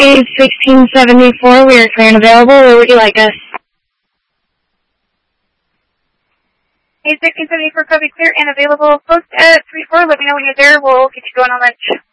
Code 1674, we are clear and available. Where would you like us? Hey, 1674, copy, clear and available. Post at 3-4, let me know when you're there. We'll get you going on lunch.